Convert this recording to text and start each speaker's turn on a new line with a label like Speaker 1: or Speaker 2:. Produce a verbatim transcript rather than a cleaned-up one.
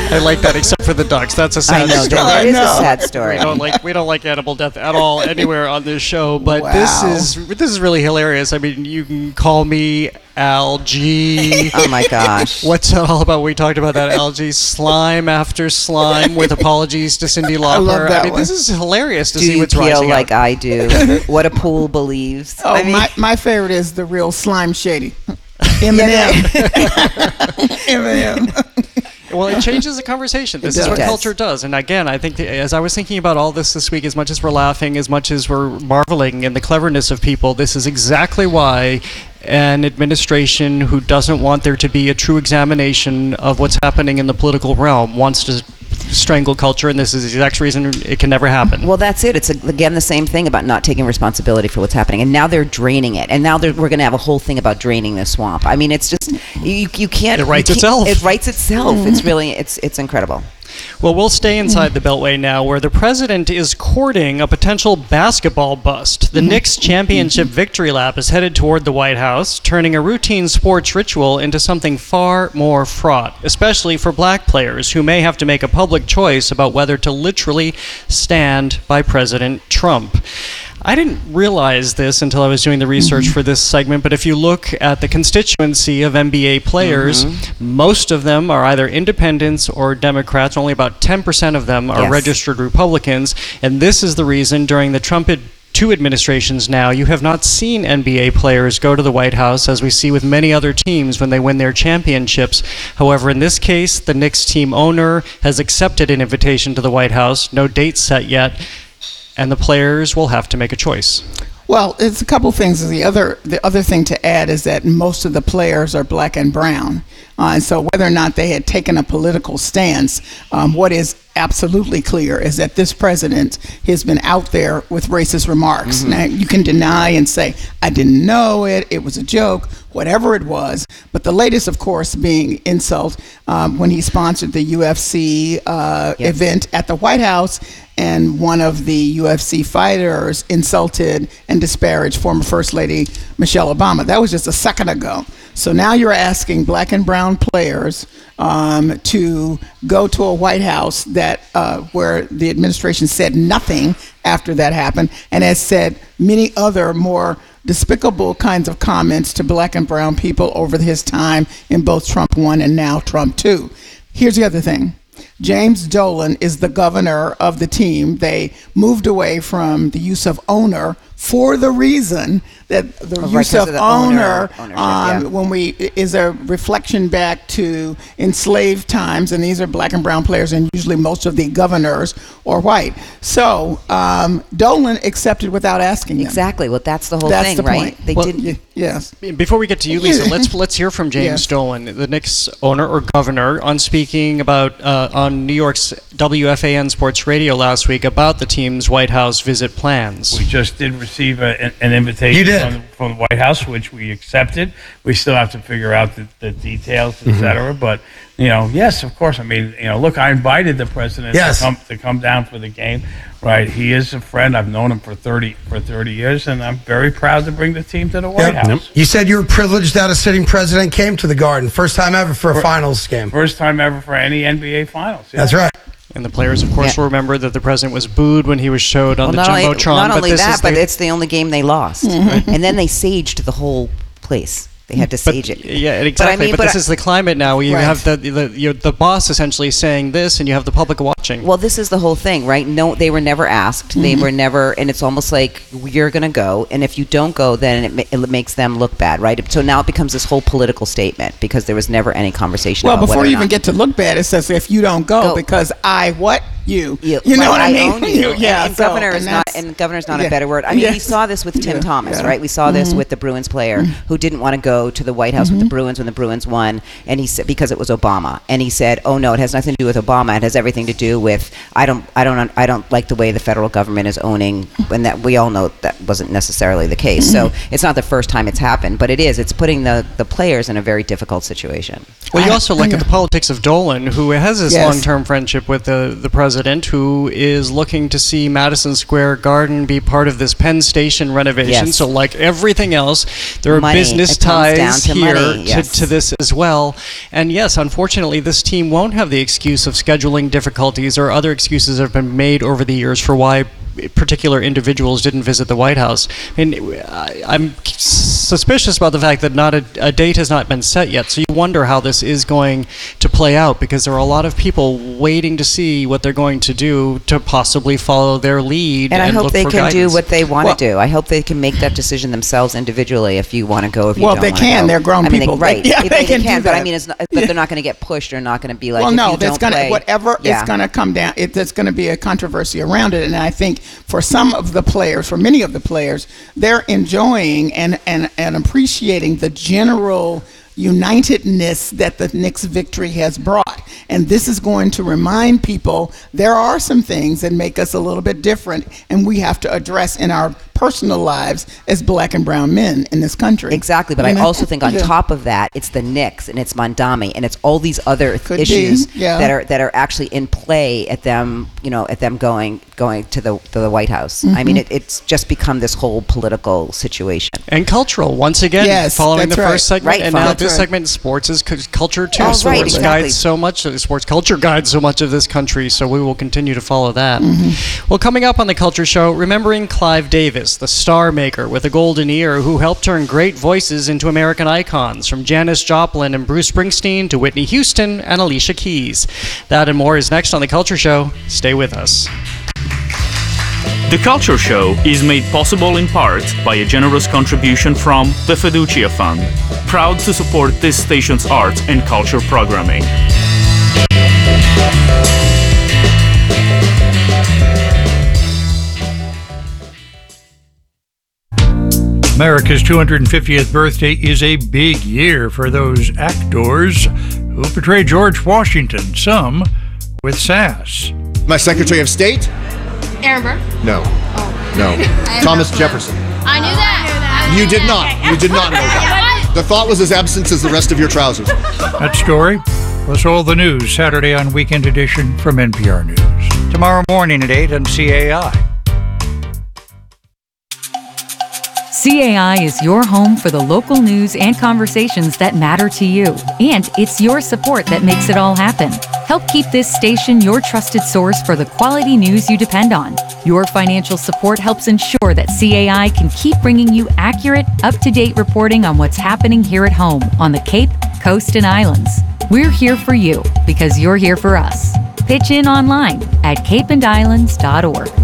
Speaker 1: I like that, except for the ducks. That's a sad
Speaker 2: I know,
Speaker 1: story.
Speaker 2: that is
Speaker 3: I know.
Speaker 2: a sad story.
Speaker 1: We don't like we don't like animal death at all anywhere on this show, but
Speaker 3: Wow.
Speaker 1: this is this is really hilarious. I mean, you can call me algae.
Speaker 2: Oh my gosh.
Speaker 1: What's it all about? We talked about that algae slime after slime with apologies to Cindy Lauper.
Speaker 3: love that
Speaker 1: mean,
Speaker 3: one.
Speaker 1: this is hilarious to
Speaker 2: Do
Speaker 1: see
Speaker 2: you
Speaker 1: what's
Speaker 2: feel
Speaker 1: rising
Speaker 2: like
Speaker 1: up.
Speaker 2: I do? What a pool believes.
Speaker 3: Oh,
Speaker 2: I mean,
Speaker 3: my, my favorite is the real slime shady. Eminem. Eminem.
Speaker 1: Well, it changes the conversation. This
Speaker 3: It
Speaker 1: is what
Speaker 2: does.
Speaker 1: culture does. And again, I think that as I was thinking about all this this week, as much as we're laughing, as much as we're marveling in the cleverness of people, this is exactly why an administration who doesn't want there to be a true examination of what's happening in the political realm wants to strangle culture, and this is the exact reason it can never happen.
Speaker 2: well, that's it. It's, again, the same thing about not taking responsibility for what's happening. And now they're draining it. And now they're, we're going to have a whole thing about draining the swamp. I mean, it's just, you, you can't.
Speaker 1: It writes
Speaker 2: you can't-
Speaker 1: itself.
Speaker 2: It writes itself. It's really, it's it's incredible.
Speaker 1: Well, we'll stay inside the Beltway now, where the president is courting a potential basketball bust. The Knicks championship victory lap is headed toward the White House, turning a routine sports ritual into something far more fraught, especially for black players who may have to make a public choice about whether to literally stand by President Trump. I didn't realize this until I was doing the research for this segment, but if you look at the constituency of N B A players, most of them are either independents or Democrats. Only about ten percent of them are
Speaker 2: Yes.
Speaker 1: registered Republicans, and this is the reason during the Trump ad- two administrations now, you have not seen N B A players go to the White House, as we see with many other teams when they win their championships. However, in this case, the Knicks team owner has accepted an invitation to the White House, no date set yet, and the players will have to make a choice.
Speaker 3: Well, it's a couple things. The other the other thing to add is that most of the players are black and brown. Uh, and so whether or not they had taken a political stance, um, what is absolutely clear is that this president has been out there with racist remarks.
Speaker 2: Mm-hmm.
Speaker 3: Now, you can deny and say, I didn't know it, it was a joke, whatever it was. But the latest, of course, being insult um, when he sponsored the U F C uh,
Speaker 2: Yes.
Speaker 3: event at the White House, and one of the U F C fighters insulted and disparaged former First Lady Michelle Obama. That was just a second ago. So now you're asking black and brown players um, to go to a White House that uh, where the administration said nothing after that happened, and has said many other more despicable kinds of comments to black and brown people over his time in both Trump one and now Trump two. Here's the other thing. James Dolan is the governor of the team. They moved away from the use of owner for the reason that the
Speaker 2: Right,
Speaker 3: use
Speaker 2: because
Speaker 3: of
Speaker 2: of the
Speaker 3: owner,
Speaker 2: owner- ownership,
Speaker 3: um,
Speaker 2: yeah.
Speaker 3: when we is a reflection back to enslaved times, and these are black and brown players, and usually most of the governors are white. So um, Dolan accepted without asking them.
Speaker 2: Exactly. Well, that's the whole
Speaker 3: That's
Speaker 2: thing,
Speaker 3: the
Speaker 2: right?
Speaker 3: point.
Speaker 2: They
Speaker 1: Well,
Speaker 2: didn't.
Speaker 3: Y- yes.
Speaker 1: Before we get to you, Lisa, let's let's hear from James
Speaker 3: Yes.
Speaker 1: Dolan, the Knicks owner or governor, on speaking about uh, on New York's W F A N Sports Radio last week about the team's White House visit plans.
Speaker 4: We just did receive a, an, an invitation
Speaker 5: You did.
Speaker 4: From, the, from the White House, which we accepted. We still have to figure out the, the details, et
Speaker 5: Mm-hmm.
Speaker 4: cetera. But, you know, yes, of course. I mean, you know, look, I invited the president
Speaker 5: Yes.
Speaker 4: to, come, to come down for the game. Right, he is a friend. I've known him for thirty for thirty years, and I'm very proud to bring the team to the White
Speaker 5: Yep.
Speaker 4: House.
Speaker 5: You said you were privileged that a sitting president came to the Garden. First time ever for a
Speaker 4: For-
Speaker 5: finals game.
Speaker 4: First time ever for any N B A Finals. Yeah.
Speaker 5: That's right.
Speaker 1: And the players, of course,
Speaker 2: Yeah.
Speaker 1: will remember that the president was booed when he was showed on
Speaker 2: Well,
Speaker 1: the
Speaker 2: not only,
Speaker 1: Jumbotron.
Speaker 2: not
Speaker 1: but
Speaker 2: only
Speaker 1: this
Speaker 2: that,
Speaker 1: is
Speaker 2: but
Speaker 1: the,
Speaker 2: it's the only game they lost. And then they saged the whole place. They had to
Speaker 1: but,
Speaker 2: sage it.
Speaker 1: yeah,
Speaker 2: But I
Speaker 1: exactly. But,
Speaker 2: mean, but
Speaker 1: this
Speaker 2: I-
Speaker 1: is the climate now. Where you
Speaker 3: Right.
Speaker 1: have the the, you the boss essentially saying this, and you have the public watching.
Speaker 2: Well, this is the whole thing, right? No, they were never asked. They were never, and it's almost like you're going to go, and if you don't go, then it, ma- it makes them look bad, right? So now it becomes this whole political statement because there was never any conversation.
Speaker 3: Well,
Speaker 2: about
Speaker 3: before
Speaker 2: whether
Speaker 3: you
Speaker 2: or
Speaker 3: even
Speaker 2: not-
Speaker 3: get to look bad, it says if you don't go,
Speaker 2: Go.
Speaker 3: because I what you
Speaker 2: You,
Speaker 3: you know
Speaker 2: right,
Speaker 3: what I mean?
Speaker 2: own you.
Speaker 3: yeah,
Speaker 2: and, and
Speaker 3: so-
Speaker 2: governor
Speaker 3: and
Speaker 2: is not,
Speaker 3: that's-
Speaker 2: and governor's not
Speaker 3: yeah.
Speaker 2: a better word. I mean, we
Speaker 3: Yes.
Speaker 2: saw this with Tim
Speaker 3: Yeah.
Speaker 2: Thomas,
Speaker 3: Yeah.
Speaker 2: right? We saw this with the Bruins player who didn't want to go to the White House with the Bruins when the Bruins won, and he said because it was Obama, and he said, "Oh no, it has nothing to do with Obama. It has everything to do with I don't, I don't, I don't like the way the federal government is owning." And that we all know that wasn't necessarily the case. So it's not the first time it's happened, but it is. It's putting the the players in a very difficult situation.
Speaker 1: Well, you
Speaker 3: I-
Speaker 1: also look
Speaker 3: yeah.
Speaker 1: at the politics of Dolan, who has this
Speaker 3: Yes.
Speaker 1: long-term friendship with the, the president. president who is looking to see Madison Square Garden be part of this Penn Station renovation.
Speaker 2: Yes.
Speaker 1: So like everything else, there are
Speaker 2: Money.
Speaker 1: business
Speaker 2: It comes down
Speaker 1: ties
Speaker 2: to
Speaker 1: here
Speaker 2: money, yes.
Speaker 1: to, to this as well. And yes, unfortunately, this team won't have the excuse of scheduling difficulties or other excuses that have been made over the years for why particular individuals didn't visit the White House. And I- I'm suspicious about the fact that not a, a date has not been set yet. So you wonder how this is going to play out, because there are a lot of people waiting to see what they're going to do to possibly follow their lead.
Speaker 2: And
Speaker 1: And,
Speaker 2: I hope
Speaker 1: look
Speaker 2: they
Speaker 1: for
Speaker 2: can
Speaker 1: guidance.
Speaker 2: do what they want to
Speaker 3: Well-
Speaker 2: do. I hope they can make that decision themselves individually. If you want to go, if you
Speaker 3: Well,
Speaker 2: don't
Speaker 3: they
Speaker 2: wanna
Speaker 3: can.
Speaker 2: go.
Speaker 3: They're grown
Speaker 2: I mean,
Speaker 3: people.
Speaker 2: They,
Speaker 3: They-
Speaker 2: right?
Speaker 3: yeah,
Speaker 2: they,
Speaker 3: they
Speaker 2: they
Speaker 3: can
Speaker 2: can.
Speaker 3: do
Speaker 2: But I
Speaker 3: that.
Speaker 2: mean, it's not, but they're not going to get pushed. They're not going to be like,
Speaker 3: well,
Speaker 2: if
Speaker 3: no,
Speaker 2: you
Speaker 3: that's
Speaker 2: don't
Speaker 3: gonna
Speaker 2: play,
Speaker 3: whatever
Speaker 2: yeah.
Speaker 3: is gonna come down. It, there's gonna be a controversy around it, and I think for some of the players, for many of the players, they're enjoying and and and appreciating the general unitedness that the Knicks victory has brought. And this is going to remind people there are some things that make us a little bit different, and we have to address in our personal lives as black and brown men in this country.
Speaker 2: Exactly, but
Speaker 3: You
Speaker 2: I
Speaker 3: know?
Speaker 2: also think on
Speaker 3: Yeah.
Speaker 2: top of that, it's the Knicks and it's Mondami and it's all these other
Speaker 3: Could be,
Speaker 2: issues
Speaker 3: yeah.
Speaker 2: that are that are actually in play at them, you know, at them going going to the to the White House. I
Speaker 3: Mm-hmm.
Speaker 2: mean, it, it's just become this whole political situation.
Speaker 1: And cultural, once again,
Speaker 3: Yes,
Speaker 1: following the
Speaker 3: that's right.
Speaker 1: first segment,
Speaker 2: Right,
Speaker 1: and
Speaker 2: follow-
Speaker 1: now
Speaker 3: That's
Speaker 1: this
Speaker 3: right.
Speaker 1: segment, sports is cu- culture too.
Speaker 2: Oh,
Speaker 1: sports
Speaker 2: right, exactly.
Speaker 1: guides so much, uh, sports culture guides so much of this country, so we will continue to follow that.
Speaker 3: Mm-hmm.
Speaker 1: Well, coming up on the Culture Show, remembering Clive Davis, the star maker with a golden ear who helped turn great voices into American icons, from Janis Joplin and Bruce Springsteen to Whitney Houston and Alicia Keys. That and more is next on the Culture Show. Stay with us.
Speaker 6: The Culture Show is made possible in part by a generous contribution from the Fiducia Fund, proud to support this station's art and culture programming.
Speaker 7: America's two hundred fiftieth birthday is a big year for those actors who portray George Washington, some with sass.
Speaker 8: My Secretary of State?
Speaker 9: Aaron Burr?
Speaker 8: No.
Speaker 9: Oh.
Speaker 8: No. Thomas Jefferson.
Speaker 9: I knew that.
Speaker 8: You did not. You did not know that. The thought was as absent as the rest of your trousers.
Speaker 7: That story, plus all the news Saturday on Weekend Edition from N P R News. Tomorrow morning at eight on C A I.
Speaker 10: C A I is your home for the local news and conversations that matter to you. And it's your support that makes it all happen. Help keep this station your trusted source for the quality news you depend on. Your financial support helps ensure that C A I can keep bringing you accurate, up-to-date reporting on what's happening here at home on the Cape, Coast, and Islands. We're here for you because you're here for us. Pitch in online at cape and islands dot org.